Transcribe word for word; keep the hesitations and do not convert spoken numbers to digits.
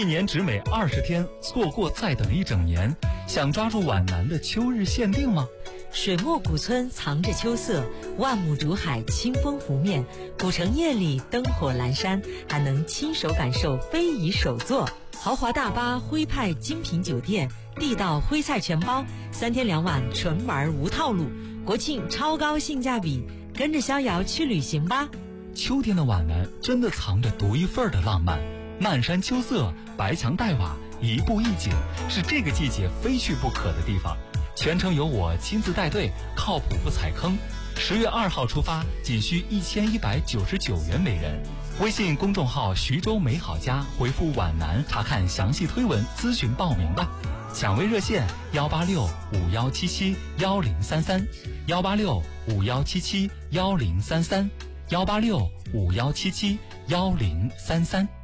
一年只美二十天，错过再等一整年。想抓住皖南的秋日限定吗？ 水墨古村藏着秋色，万亩竹海清风拂面，古城夜里灯火阑珊，还能亲手感受非遗手作。豪华大巴徽派精品酒店，地道徽菜全包，三天两晚纯玩无套路，国庆超高性价比，跟着逍遥去旅行吧。 秋天的皖南真的藏着独一份的浪漫，漫山秋色，白墙黛瓦，一步一景，是这个季节非去不可的地方。全程由我亲自带队，靠谱不踩坑。十月二号出发，仅需一千一百九十九元每人。微信公众号徐州美好家回复皖南查看详细推文，咨询报名吧。抢位热线幺八六五幺七七幺零三三幺八六五幺七七幺零三三幺八六五幺七七幺零三三。